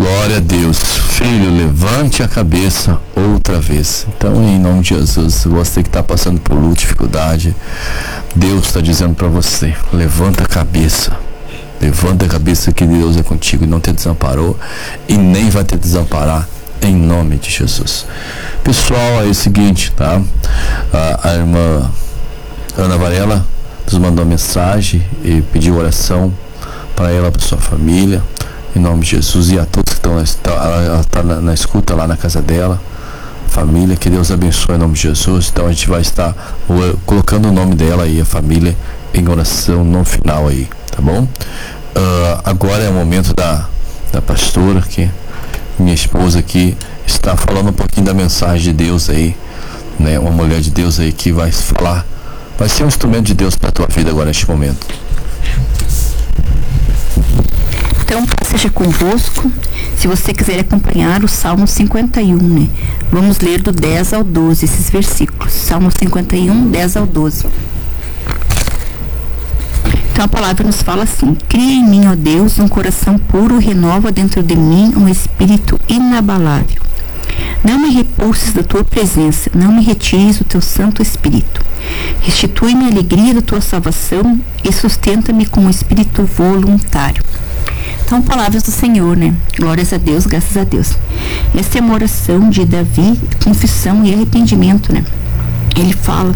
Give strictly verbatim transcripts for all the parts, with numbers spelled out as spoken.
Glória a Deus. Filho, levante a cabeça outra vez. Então, em nome de Jesus, você que está passando por luta, dificuldade, Deus está dizendo para você: levanta a cabeça. Levanta a cabeça, que Deus é contigo e não te desamparou e nem vai te desamparar, em nome de Jesus. Pessoal, é o seguinte, tá? A, a irmã Ana Varela nos mandou mensagem e pediu oração para ela, para sua família, em nome de Jesus, e a todos que estão, ela está na, na escuta lá na casa dela, família, que Deus abençoe em nome de Jesus. Então a gente vai estar uh, colocando o nome dela aí, a família, em oração no final aí, tá bom? Uh, agora é o momento da, da pastora, que minha esposa aqui está falando um pouquinho da mensagem de Deus aí, né? Uma mulher de Deus aí que vai falar, vai ser um instrumento de Deus para a tua vida agora neste momento. Então, seja convosco, se você quiser acompanhar o Salmo cinquenta e um, né? Vamos ler do dez ao doze, esses versículos. Salmo cinquenta e um, dez ao doze. Então a palavra nos fala assim: cria em mim, ó Deus, um coração puro, renova dentro de mim um espírito inabalável. Não me repulses da tua presença, não me retires o teu santo espírito. Restitui-me a alegria da tua salvação e sustenta-me com um espírito voluntário. Então, palavras do Senhor, né? Glórias a Deus, graças a Deus. Essa é uma oração de Davi, confissão e arrependimento, né? Ele fala: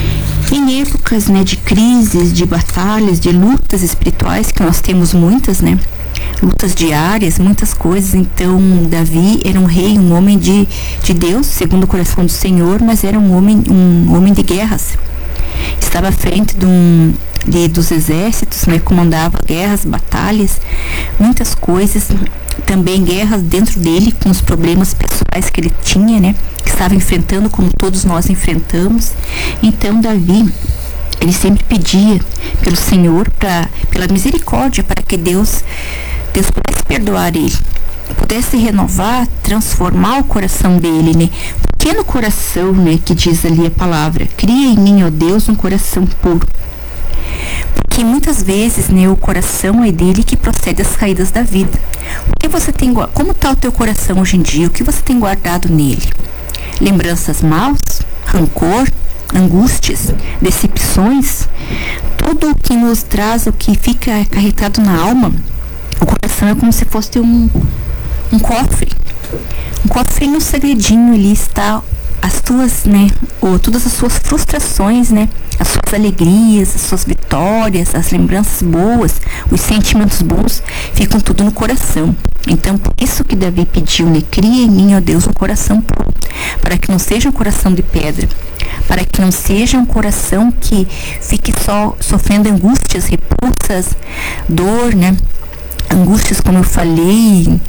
em épocas, né, de crises, de batalhas, de lutas espirituais, que nós temos muitas, né? Lutas diárias, muitas coisas. Então, Davi era um rei, um homem de, de Deus, segundo o coração do Senhor, mas era um homem, um homem de guerras. Estava à frente de um, de, dos exércitos, né? Comandava guerras, batalhas, muitas coisas. Também guerras dentro dele, com os problemas pessoais que ele tinha, né? Que estava enfrentando, como todos nós enfrentamos. Então, Davi, ele sempre pedia pelo Senhor, pra, pela misericórdia, para que Deus, Deus pudesse perdoar ele, pudesse renovar, transformar o coração dele, né? Pequeno coração, né? Que diz ali a palavra: cria em mim, ó Deus, um coração puro. Porque muitas vezes, né, o coração é dele que procede as caídas da vida. O que você tem, como está o teu coração hoje em dia? O que você tem guardado nele? Lembranças maus, rancor, angústias, decepções, tudo o que nos traz, o que fica acarretado na alma. O coração é como se fosse um, um cofre. Um cofre, no segredinho ali está as tuas, né, ou todas as suas frustrações, né, as suas alegrias, as suas vitórias, as lembranças boas, os sentimentos bons, ficam tudo no coração. Então, por isso que Davi pediu, né, cria em mim, ó Deus, um coração puro, para que não seja um coração de pedra, para que não seja um coração que fique só sofrendo angústias, repulsas, dor, né, angústias, como eu falei,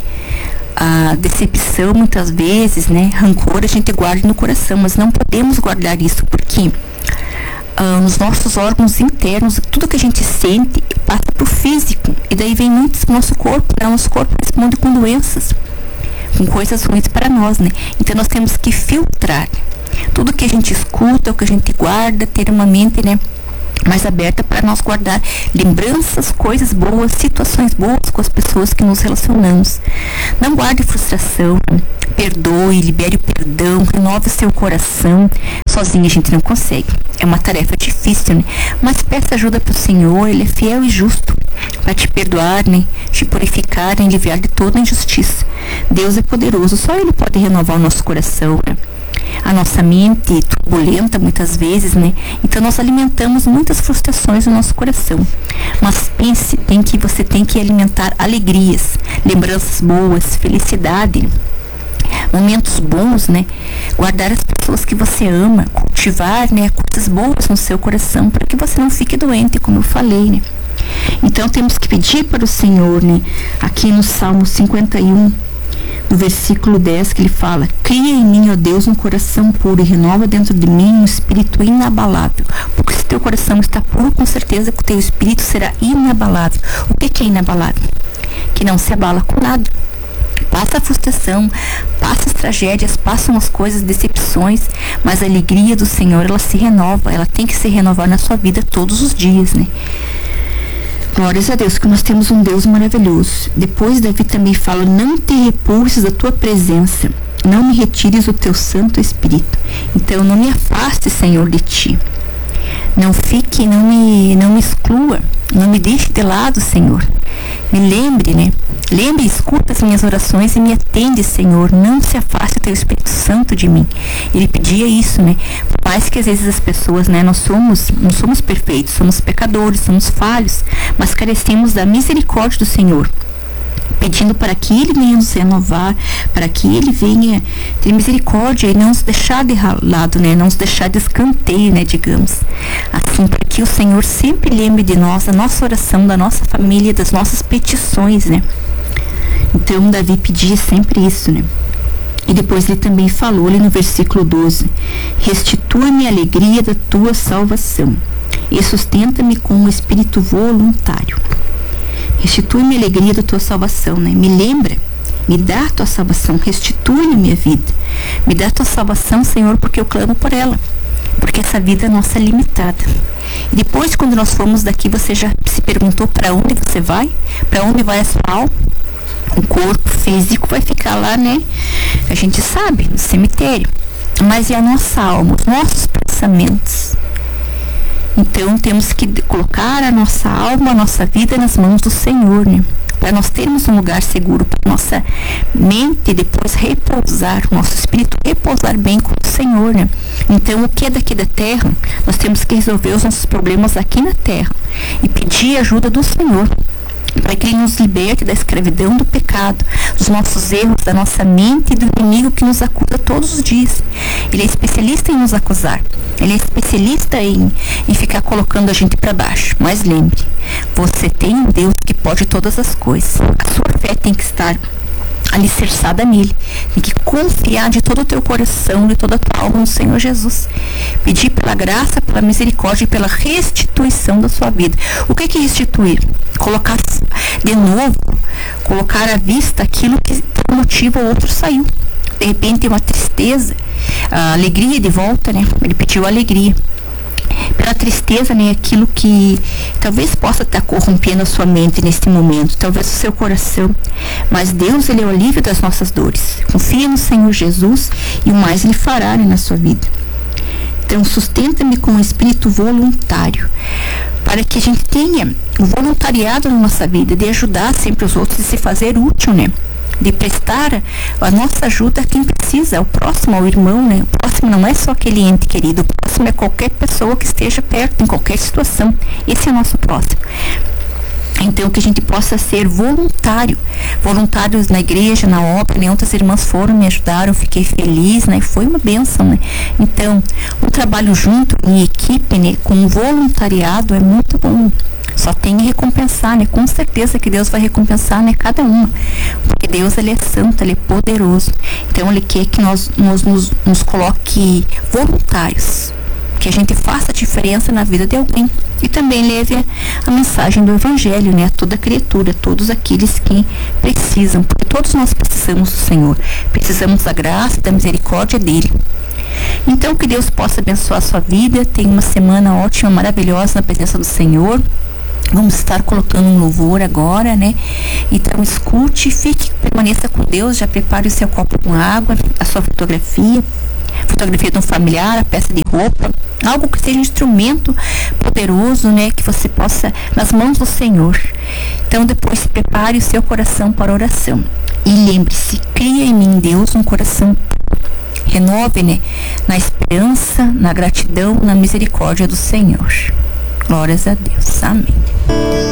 a decepção muitas vezes, né, rancor a gente guarda no coração, mas não podemos guardar isso, porque ah, nos nossos órgãos internos, tudo que a gente sente passa para o físico, e daí vem muito pro nosso corpo, para o nosso corpo responde com doenças, com coisas ruins para nós, né? Então nós temos que filtrar tudo que a gente escuta, o que a gente guarda, ter uma mente, né, mais aberta para nós guardar lembranças, coisas boas, situações boas com as pessoas que nos relacionamos. Não guarde frustração, perdoe, libere o perdão, renove seu coração. Sozinho a gente não consegue, é uma tarefa difícil, né? Mas peça ajuda para o Senhor, Ele é fiel e justo para te perdoar, né? Te purificar e aliviar de toda injustiça. Deus é poderoso, só Ele pode renovar o nosso coração, né? A nossa mente turbulenta muitas vezes, né? Então nós alimentamos muitas frustrações no nosso coração. Mas pense, tem que, você tem que alimentar alegrias, lembranças boas, felicidade, momentos bons, né? Guardar as pessoas que você ama, cultivar, né, coisas boas no seu coração, para que você não fique doente, como eu falei, né? Então temos que pedir para o Senhor, né? Aqui no Salmo cinquenta e um, no versículo dez, que ele fala: cria em mim, ó Deus, um coração puro e renova dentro de mim um espírito inabalável. Porque se teu coração está puro, com certeza que o teu espírito será inabalável. O que que é inabalável? Que não se abala com nada. Passa a frustração, passa as tragédias, passam as coisas, decepções, mas a alegria do Senhor, ela se renova, ela tem que se renovar na sua vida todos os dias, né? Glórias a Deus, que nós temos um Deus maravilhoso. Depois Davi também fala: não te repulses da tua presença, não me retires o teu Santo Espírito. Então não me afaste, Senhor, de ti. Não fique, não me, não me exclua, não me deixe de lado, Senhor. Me lembre, né? Lembre, escuta as minhas orações e me atende, Senhor. Não se afaste o teu Espírito Santo de mim. Ele pedia isso, né? Por mais que às vezes as pessoas, né? Nós somos, não somos perfeitos, somos pecadores, somos falhos, mas carecemos da misericórdia do Senhor, pedindo para que Ele venha nos renovar, para que Ele venha ter misericórdia e não nos deixar de lado, né? Não nos deixar de escanteio, né? Digamos assim, para que o Senhor sempre lembre de nós, da nossa oração, da nossa família, das nossas petições, né? Então Davi pedia sempre isso, né? E depois ele também falou ali no versículo doze: restitui-me a alegria da tua salvação e sustenta-me com um espírito voluntário. Restitui-me a alegria da tua salvação, né? Me lembra, me dá a tua salvação, restitui a minha vida. Me dá a tua salvação, Senhor, porque eu clamo por ela. Porque essa vida é nossa limitada. E depois, quando nós formos daqui, você já se perguntou para onde você vai? Para onde vai a sua alma? O corpo físico vai ficar lá, né? A gente sabe, no cemitério. Mas e a nossa alma, os nossos pensamentos? Então temos que colocar a nossa alma, a nossa vida nas mãos do Senhor, né? Para nós termos um lugar seguro, para nossa mente depois repousar, o nosso espírito repousar bem com o Senhor, né? Então o que é daqui da terra, nós temos que resolver os nossos problemas aqui na terra e pedir ajuda do Senhor, para que Ele nos liberte da escravidão do pecado, dos nossos erros, da nossa mente e do inimigo que nos acusa todos os dias. Ele é especialista em nos acusar. Ele é especialista em, em ficar colocando a gente para baixo. Mas lembre, você tem um Deus que pode todas as coisas. A sua fé tem que estar alicerçada nele. Tem que confiar de todo o teu coração, de toda a tua alma no Senhor Jesus. Pedir pela graça, pela misericórdia e pela restituição da sua vida. O que é que restituir? Colocar de novo, colocar à vista aquilo que por um motivo ou outro saiu. De repente uma tristeza, a alegria de volta, né? Ele pediu alegria. Pela tristeza, né? Aquilo que talvez possa estar corrompendo a sua mente neste momento, talvez o seu coração. Mas Deus, Ele é o alívio das nossas dores. Confia no Senhor Jesus e o mais Ele fará, né, na sua vida. Então, sustenta-me com um espírito voluntário, para que a gente tenha o voluntariado na nossa vida, de ajudar sempre os outros, de se fazer útil, né? De prestar a nossa ajuda a quem precisa, ao próximo, ao irmão, né? O próximo não é só aquele ente querido, o próximo é qualquer pessoa que esteja perto, em qualquer situação. Esse é o nosso próximo. Então, que a gente possa ser voluntário, voluntários na igreja, na obra, né? Outras irmãs foram, me ajudaram, fiquei feliz, né? Foi uma bênção, né? Então, o trabalho junto, em equipe, né? Com voluntariado é muito bom. Só tem que recompensar, né? Com certeza que Deus vai recompensar, né? Cada uma. Porque Deus, Ele é santo, Ele é poderoso. Então, Ele quer que nós, nós nos, nos coloque voluntários. Que a gente faça a diferença na vida de alguém. E também leve a, a mensagem do Evangelho, né? A toda criatura, a todos aqueles que precisam. Porque todos nós precisamos do Senhor. Precisamos da graça, da misericórdia dEle. Então, que Deus possa abençoar a sua vida. Tenha uma semana ótima, maravilhosa na presença do Senhor. Vamos estar colocando um louvor agora, né? Então escute, fique, permaneça com Deus, já prepare o seu copo com água, a sua fotografia, fotografia de um familiar, a peça de roupa, algo que seja um instrumento poderoso, né? Que você possa, nas mãos do Senhor. Então depois se prepare o seu coração para a oração. E lembre-se, cria em mim, Deus, um coração renove, né? Na esperança, na gratidão, na misericórdia do Senhor. Glórias a Deus. Amém.